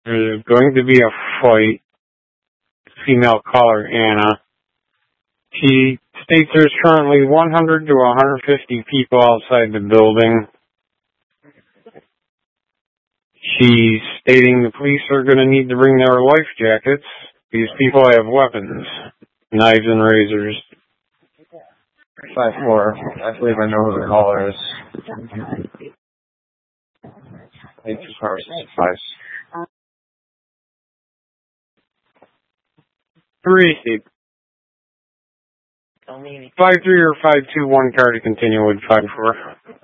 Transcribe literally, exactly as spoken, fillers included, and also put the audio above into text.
There's going to be a fight. Female caller, Anna. She states there's currently one hundred to one hundred fifty people outside the building. She's stating the police are going to need to bring their life jackets. These people have weapons, knives and razors. Five four. I believe I know who the caller is. Eight two five six five. Three. Five three or five two one car to continue with five four.